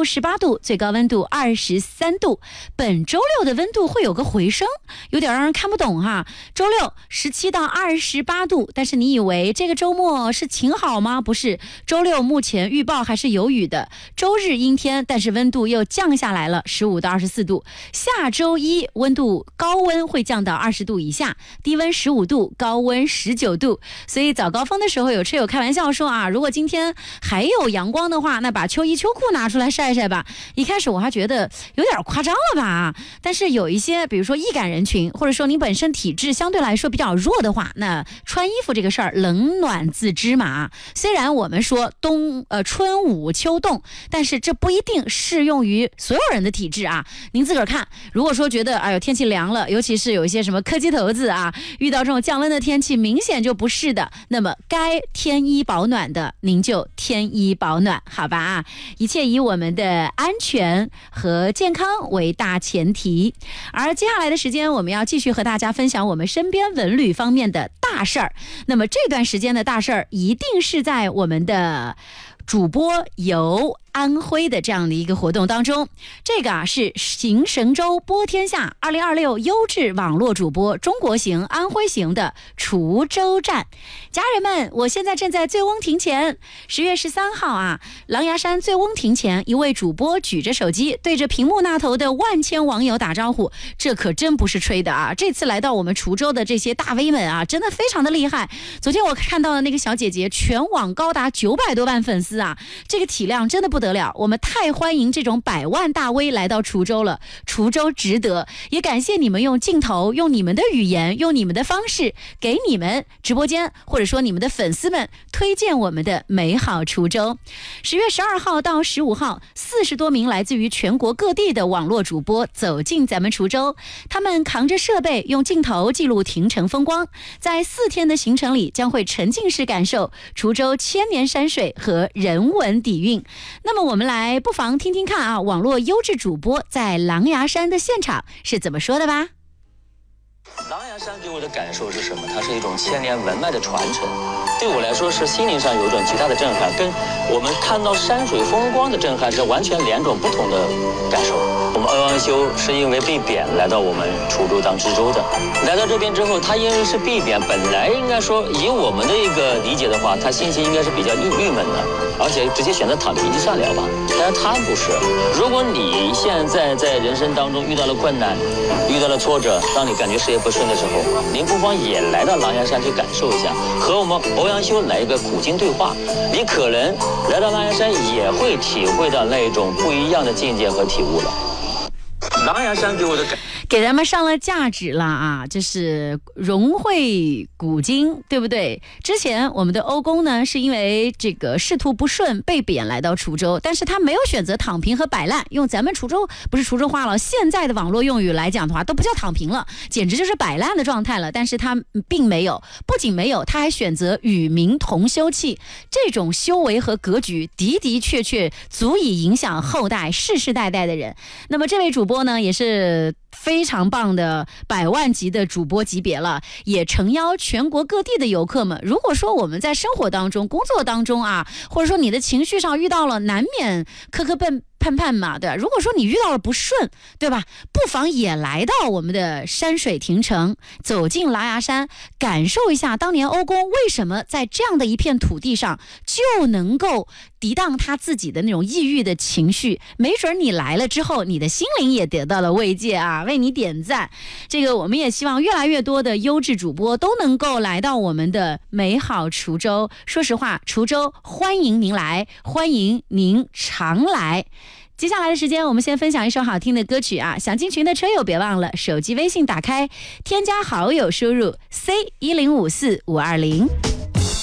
18度，最高温度23度。本周六的温度会有个回升，有点让人看不懂哈。周六17到28度，但是你以为这个周末是晴好吗？不是，周六目前预报还是有雨的。周日阴天，但是温度又降下来了，15到24度。下周一高温会降到20度以下，低温15度，高温19度。所以早高峰的时候，有车友开玩笑说啊，如果今天还有阳光的话，那把秋衣秋裤拿出来晒晒吧。一开始我还觉得有点夸张了吧，但是有一些比如说易感人群，或者说你本身体质相对来说比较弱的话，那穿衣服这个事儿冷暖自知嘛。虽然我们说春捂秋冻，但是这不一定适用于所有人的体质啊。您自个儿看，如果说觉得哎呦天气凉了，尤其是有一些什么柯基头子啊，遇到这种降温的天气明显就不是的，那么该添衣保暖的您就添衣保暖，好吧啊，一切以我们的安全和健康为大前提。而接下来的时间，我们要继续和大家分享我们身边文旅方面的大事儿。那么这段时间的大事儿，一定是在我们的主播游安徽的这样的一个活动当中。这个是行神州播天下2026优质网络主播中国行安徽行的滁州站。家人们，我现在正在醉翁亭前。10月13号啊，狼牙山醉翁亭前，一位主播举着手机对着屏幕那头的万千网友打招呼，这可真不是吹的啊！这次来到我们滁州的这些大 V 们啊，真的非常的厉害。昨天我看到的那个小姐姐，全网高达900多万粉丝啊，这个体量真的不得了。我们太欢迎这种100万大 V 来到滁州了，滁州值得。也感谢你们用镜头，用你们的语言，用你们的方式，给你们直播间或者说你们的粉丝们推荐我们的美好滁州。10月12号到15号，40多名来自于全国各地的网络主播走进咱们滁州，他们扛着设备，用镜头记录亭城风光。在4天的行程里，将会沉浸式感受滁州千年山水和人文底蕴。那么我们来不妨听听看啊，网络优质主播在狼牙山的现场是怎么说的吧。 狼牙山给我的感受是什么？它是一种千年文脉的传承，对我来说是心灵上有一种极大的震撼，跟我们看到山水风光的震撼是完全2种不同的感受。我们欧阳修是因为被贬来到我们滁州当知州的，来到这边之后，他因为是被贬，本来应该说以我们的一个理解的话，他心情应该是比较郁闷的，而且直接选择躺平就算了吧。但是他不是，如果你现在在人生当中遇到了困难，遇到了挫折，当你感觉事业不顺的时候，您不妨也来到狼牙山去感受一下，和我们欧阳修来一个苦经对话，你可能来到狼牙山也会体会到那一种不一样的境界和体悟了。狼牙山给我的感给咱们上了价值了啊，这是融会古今，对不对？之前我们的欧公呢，是因为这个仕途不顺被贬来到滁州，但是他没有选择躺平和摆烂，用咱们滁州不是滁州话了，现在的网络用语来讲的话，都不叫躺平了，简直就是摆烂的状态了。但是他并没有，不仅没有，他还选择与民同修气，这种修为和格局的的确确足以影响后代世世代代的人。那么这位主播呢，也是非常棒的100万级的主播级别了，也诚邀全国各地的游客们。如果说我们在生活当中、工作当中啊，或者说你的情绪上遇到了，难免磕磕绊嘛，对吧？如果说你遇到了不顺，对吧？不妨也来到我们的山水亭城，走进狼牙山，感受一下当年欧公为什么在这样的一片土地上就能够抵挡他自己的那种抑郁的情绪。没准你来了之后，你的心灵也得到了慰藉啊，为你点赞。这个我们也希望越来越多的优质主播都能够来到我们的美好滁州。说实话，滁州欢迎您来，欢迎您常来。接下来的时间，我们先分享一首好听的歌曲啊！想进群的车友别忘了手机微信打开，添加好友，输入 C1054-520。